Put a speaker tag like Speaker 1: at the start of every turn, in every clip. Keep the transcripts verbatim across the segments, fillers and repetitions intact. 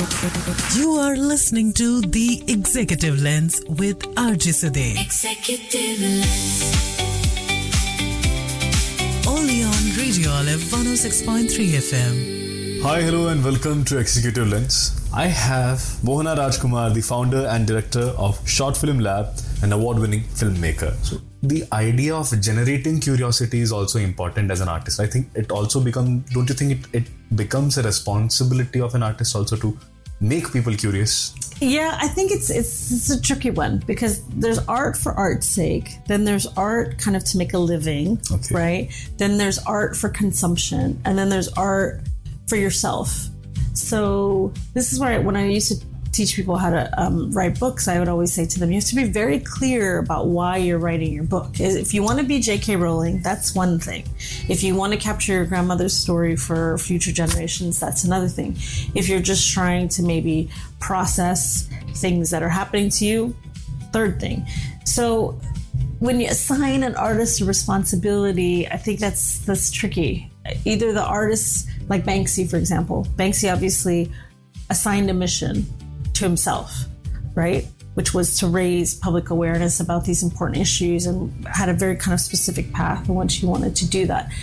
Speaker 1: You are listening to The Executive Lens with R J Sade.
Speaker 2: Executive Lens.
Speaker 1: Only on Radio Olive one oh six point three F M.
Speaker 3: Hi, hello and welcome to Executive Lens. I have Mohana Rajkumar, the founder and director of Short Film Lab, an award-winning filmmaker. So the idea of generating curiosity is also important as an artist. I think it also becomes, don't you think it, it becomes a responsibility of an artist also to make people curious?
Speaker 4: Yeah, I think it's, it's it's a tricky one because there's art for art's sake. Then there's art kind of to make a living,
Speaker 3: Okay.
Speaker 4: right? Then there's art for consumption. And then there's art for yourself. So this is where I, when I used to teach people how to um, write books, I would always say to them, you have to be very clear about why you're writing your book. If you want to be J K Rowling, that's one thing. If you want to capture your grandmother's story for future generations, that's another thing. If you're just trying to maybe process things that are happening to you, third thing. So when you assign an artist a responsibility, I think that's that's tricky. Either the artist, like Banksy, for example, Banksy obviously assigned a mission to himself, right? Which was to raise public awareness about these important issues and had a very kind of specific path in which he wanted to do that.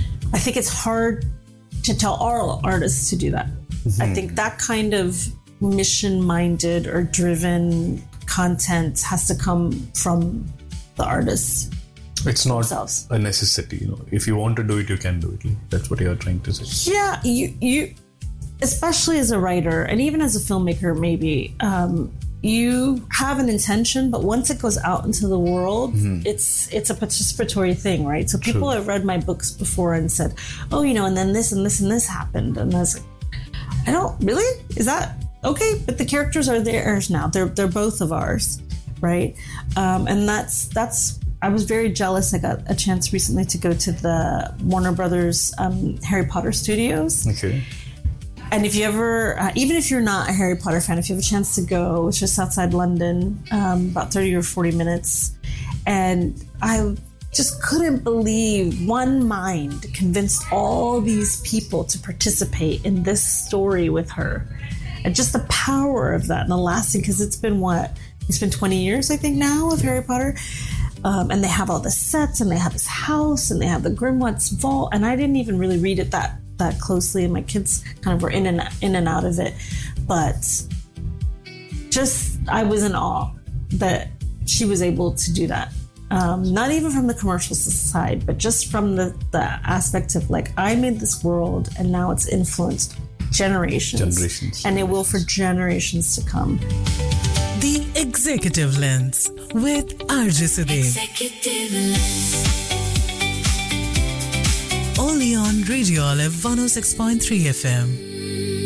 Speaker 4: I think it's hard to tell all artists to do that. Mm-hmm. I think that kind of mission-minded or driven content has to come from the artists.
Speaker 3: It's not
Speaker 4: themselves.
Speaker 3: A necessity, you know. If you want to do it, you can do it. That's what you're trying to say.
Speaker 4: Yeah, you, you especially as a writer and even as a filmmaker, maybe um, you have an intention, but once it goes out into the world, mm-hmm. it's it's a participatory thing, right? So people
Speaker 3: True.
Speaker 4: have read my books before and said, "Oh, you know," and then this and this and this happened, and I was like, "I don't really. Is that okay?" But the characters are theirs now. They're they're both of ours, right? Um, and that's that's. I was very jealous. I got a chance recently to go to the Warner Brothers um, Harry Potter studios.
Speaker 3: Okay.
Speaker 4: And if you ever, uh, even if you're not a Harry Potter fan, if you have a chance to go, it's just outside London, um, about thirty or forty minutes. And I just couldn't believe one mind convinced all these people to participate in this story with her. And just the power of that and the lasting, because it's been what? It's been twenty years, I think now, of Harry Potter. Um, and they have all the sets and they have his house and they have the Grimwat's vault. And I didn't even really read it that that closely. And my kids kind of were in and in and out of it. But just, I was in awe that she was able to do that. Um, not even from the commercial side, but just from the, the aspect of like, I made this world and now it's influenced generations.
Speaker 3: Generations.
Speaker 4: And it will for generations to come.
Speaker 1: The Executive Lens with R J Sade.
Speaker 2: Executive Lens.
Speaker 1: Only on Radio Olive one oh six point three F M.